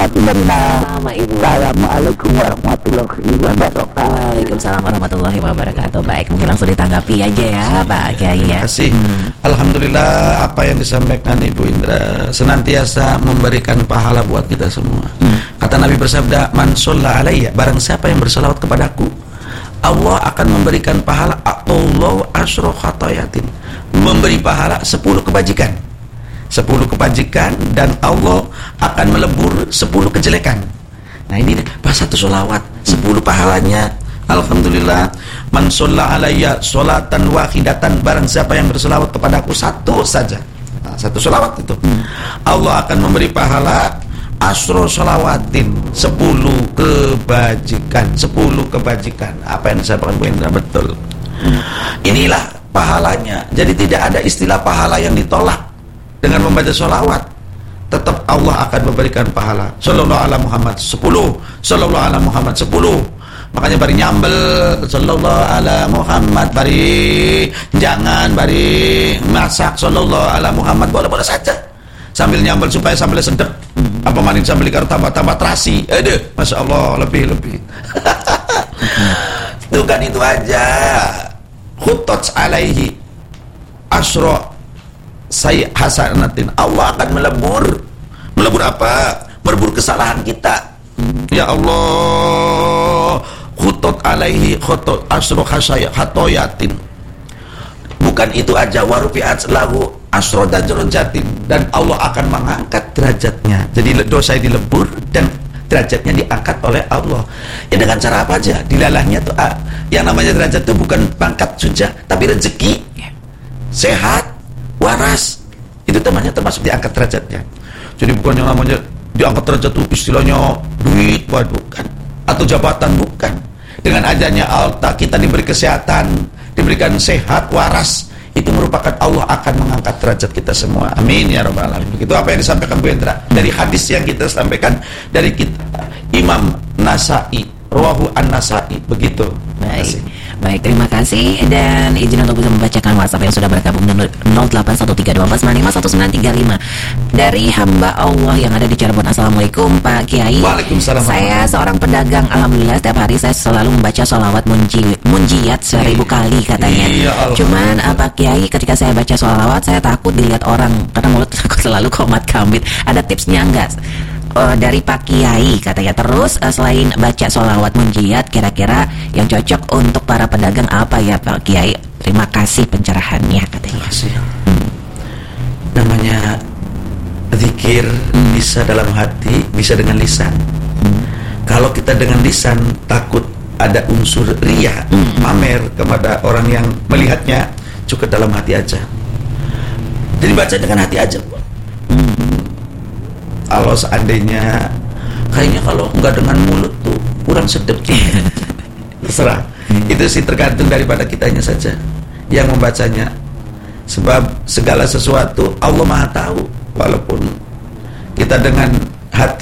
Fatin dari nama Ibu. Assalamualaikum warahmatullahi wabarakatuh. Waalaikumsalam warahmatullahi wabarakatuh. Baik, mungkin langsung ditanggapi aja ya Pak Kiai ya. Terima kasih. Alhamdulillah apa yang disampaikan Ibu Indra senantiasa memberikan pahala buat kita semua. Kata Nabi bersabda, "Man shalla alayya," barang siapa yang berselawat kepadaku, Allah akan memberikan pahala Allah asyra khatayatin, memberi pahala 10 kebajikan. 10 kebajikan, dan Allah akan melebur 10 kejelekan. Nah ini pas satu sholawat 10 pahalanya. Alhamdulillah. Man shalla alayya sholatan wahidatan, barang siapa yang berselawat kepadaku satu saja, nah, satu sholawat itu, Allah akan memberi pahala asro sholawatin, 10 kebajikan. 10 kebajikan. Apa yang disampaikan Bu Indra betul. Inilah pahalanya. Jadi tidak ada istilah pahala yang ditolak dengan membaca sholawat. Tetap Allah akan memberikan pahala. Sallallahu ala Muhammad 10, sallallahu ala Muhammad 10. Makanya bari nyambel sallallahu ala Muhammad, bari jangan bari masak sallallahu ala Muhammad, boleh-boleh saja sambil nyambel supaya sambil sedap. Apa maning sambil karo tambah-tambah terasi. Aduh, Masya Allah, lebih-lebih. Itu kan itu aja. Khutot alaihi asro say hasanatin. Allah akan melebur apa? Melebur kesalahan kita. Ya Allah, khutot alaihi khutot asro hatoyatin. Bukan itu aja, warufi'at lahu asro darajatin, dan Allah akan mengangkat derajatnya. Jadi dosa dilebur dan derajatnya diangkat oleh Allah. Ya dengan cara apa aja? Dilalahnya tuh yang namanya derajat itu bukan pangkat saja, tapi rezeki, sehat, waras. Itu namanya termasuk diangkat derajatnya. Jadi bukan yang namanya diangkat derajat itu istilahnya duit, bukan, atau jabatan, bukan. Dengan adanya alta kita diberi kesehatan, diberikan sehat, waras, itu merupakan Allah akan mengangkat derajat kita semua. Amin ya rabbal alamin. Itu apa yang disampaikan Bu Indra dari hadis yang kita sampaikan dari kita Imam Nasai, rawahu An-Nasai, begitu. Baik, terima kasih, dan izin untuk bisa membacakan WhatsApp yang sudah bergabung nomor 081312451935 dari hamba Allah yang ada di Cirebon. Assalamualaikum Pak Kiai. Waalaikumsalam. Saya seorang pedagang, alhamdulillah setiap hari saya selalu membaca sholawat munjiat 1000 kali katanya. Cuman Pak Kiai, ketika saya baca sholawat saya takut dilihat orang karena mulut aku selalu komat kamit. Ada tipsnya enggak? Dari Pak Kiai katanya. Terus selain baca sholawat munjiat, kira-kira yang cocok untuk para pedagang apa ya Pak Kiai? Terima kasih pencerahannya katanya. Namanya zikir bisa dalam hati, bisa dengan lisan. Kalau kita dengan lisan takut ada unsur riya, pamer kepada orang yang melihatnya, cukup dalam hati aja. Jadi baca dengan hati aja. Kalau seandainya kayaknya kalau enggak dengan mulut tuh kurang sedap, terserah. Itu sih tergantung daripada kitanya saja yang membacanya. Sebab segala sesuatu Allah Maha tahu. Walaupun kita dengan hati